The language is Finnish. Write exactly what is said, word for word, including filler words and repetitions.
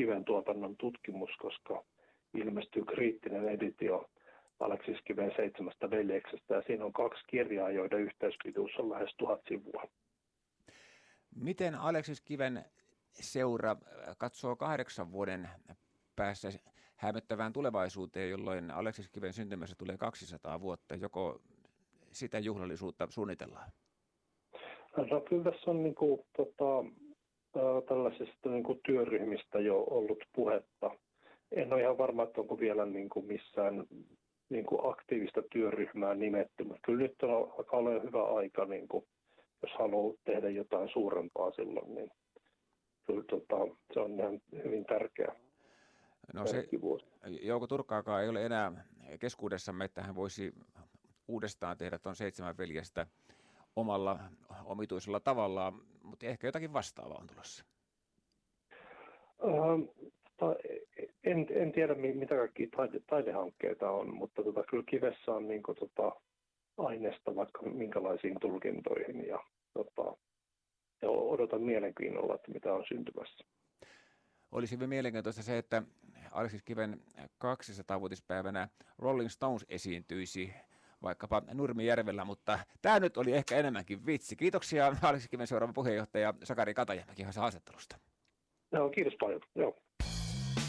Kiven tuotannon tutkimus, koska ilmestyy kriittinen editio Aleksis Kiven seitsemästä veljeksestä, ja siinä on kaksi kirjaa, joiden yhteispituus on lähes tuhat sivua. Miten Aleksis Kiven seura katsoo kahdeksan vuoden päässä hämöttävään tulevaisuuteen, jolloin Aleksis Kiven syntymässä tulee kaksisataa vuotta? Joko sitä juhlallisuutta suunnitellaan? No, kyllä tässä on niin kuin, tota, tällaisista niin kuin työryhmistä jo ollut puhetta. En ole ihan varma, että onko vielä niin kuin missään niin kuin aktiivista työryhmää nimetty, mutta kyllä nyt on alkaa olla hyvä aika, niin kuin, jos haluaa tehdä jotain suurempaa silloin, niin kyllä tota, se on ihan hyvin tärkeä. No se, Jouko Turkkaakaan ei ole enää keskuudessamme, että hän voisi uudestaan tehdä tuon seitsemän veljestä omalla omituisella tavallaan, mutta ehkä jotakin vastaavaa on tulossa. Uh, en, en tiedä, mitä kaikki taide, taidehankkeita on, mutta tota, kyllä Kivessä on niin kuin, tota, aineesta vaikka minkälaisiin tulkintoihin ja, tota, ja odotan mielenkiinnolla, että mitä on syntymässä. Olisi hyvin mielenkiintoista se, että Aleksis Kiven kaksisataavuotispäivänä Rolling Stones esiintyisi vaikkapa Nurmijärvellä, mutta tämä nyt oli ehkä enemmänkin vitsi. Kiitoksia Aleksis Kiven seuraava puheenjohtaja Sakari Katajamäki haastattelusta. No, kiitos paljon. Joo.